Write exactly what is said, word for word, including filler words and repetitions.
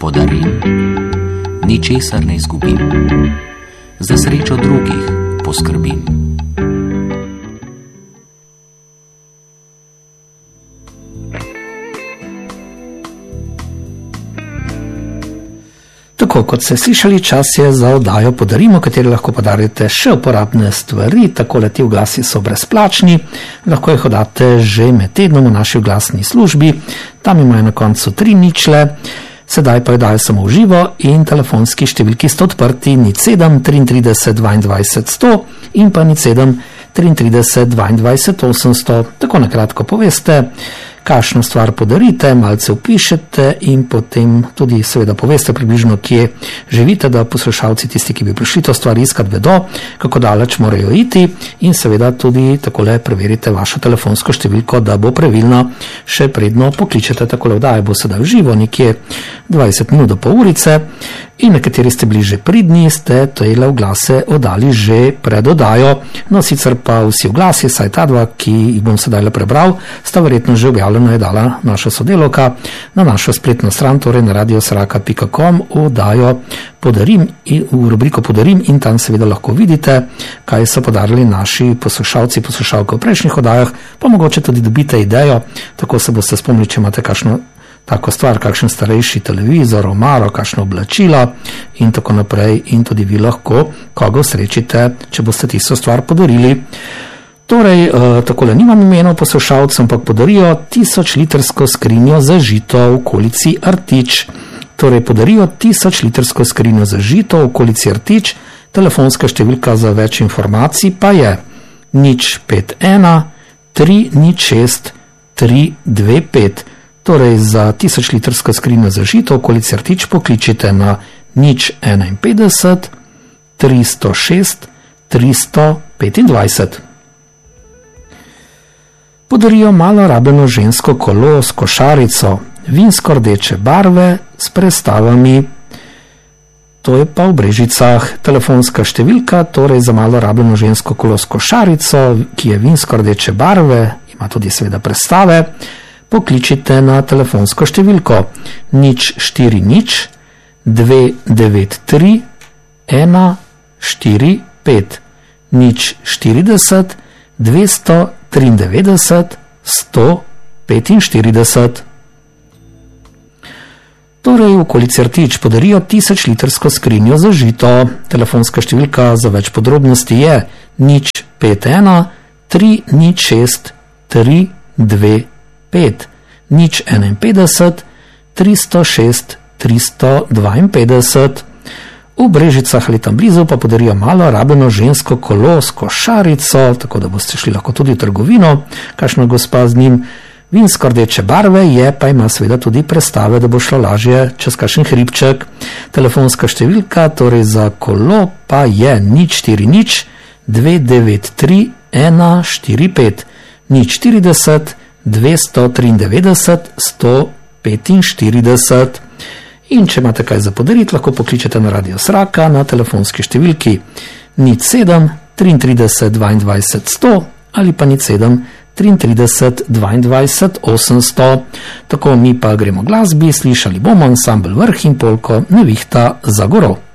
podarim, ničesar ne izgubim, za srečo drugih poskrbim. Tako kot ste slišali, čas je za oddajo Podarimo, kateri lahko podarite še uporabne stvari, takole ti oglasi so brezplačni, lahko jih oddate že med tednom v naši oglasni službi, tam imajo na koncu tri ničle, sedaj pa jo dajo samo v živo in telefonski številki sta odprti nič sedem triintrideset dvaindvajset sto in pa nič sedem triintrideset dvaindvajset osemsto, tako nakratko poveste, kakšno stvar podarite, malce upišete in potem tudi seveda poveste približno, kje živite, da poslušalci, tisti, ki bi prišli to stvar iskat, vedo, kako daleč morajo iti in seveda tudi takole preverite vašo telefonsko številko, da bo pravilno še predno pokličete. Takole vdaje bo sedaj v živo, nekje dvajset minut do pol urice in nekateri ste bili že pridni, ste tele oglase oddali že pred oddajo, no sicer pa vsi oglasi, saj ta dva, ki jih bom sedaj le prebral, sta verjetno že objavljena, je dala naša sodelovka na našo spletno stran, torej na radio sraka pika com, oddajo Podarim in v rubriko Podarim in tam seveda lahko vidite, kaj so podarili naši poslušalci, poslušalke v prejšnjih oddajah, pa mogoče tudi dobite idejo, tako se boste spomnili, če imate kakšno tako stvar, kakšen starejši televizor, omaro, kakšno oblačilo in tako naprej in tudi vi lahko koga srečite, če boste tisto stvar podarili. Torej, eh, takole nimam imenov poslušalcem, ampak podarijo tisoč litrsko skrinjo za žito v okolici Artič. Torej, podarijo tisoč litrsko skrinjo za žito v okolici Artič, telefonska številka za več informacij pa je nič pet ena tri nič šest tri dve pet. Torej, za tisoč litrsko skrinjo za žito v okolici Artič pokličite na nič enainpetdeset tristo šest tristo petindvajset. Podarijo malo rabljeno žensko kolo s košarico, vinsko rdeče barve s prestavami. To je pa v Brežicah. Telefonska številka, torej za malo rabljeno žensko kolo s košarico, ki je vinsko rdeče barve, ima tudi seveda prestave, pokličite na telefonsko številko nič štiri nič dve devet tri ena štiri pet, nič štirideset dvesto triindevetdeset sto petinštirideset. Torej, v okolici Artič podarijo tisoč litrsko skrinjo za žito. Telefonska številka za več podrobnosti je nič pet ena tri nič šest tri dve pet, nič enainpetdeset tristo šest tristo dvainpetdeset. V Brežicah ali tam blizu pa podarijo malo rabljeno žensko kolo s košarico, tako da boste šli lahko tudi v trgovino, kakšna gospa z njim, vinsko rdeče barve je, pa ima seveda tudi prestave, da bo šlo lažje čez kakšen hribček. Telefonska številka, torej za kolo pa je nič štiri nič dve devet tri ena štiri pet, nič štirideset dvesto triindevetdeset sto petinštirideset. In če imate kaj za podariti, lahko pokličete na Radio Sraka na telefonski številki nič sedem triintrideset dvaindvajset sto ali pa nič sedem triintrideset dvaindvajset osemsto. Tako mi pa gremo glasbi, slišali bomo ansambel Vrh in polko Nevihta za goro.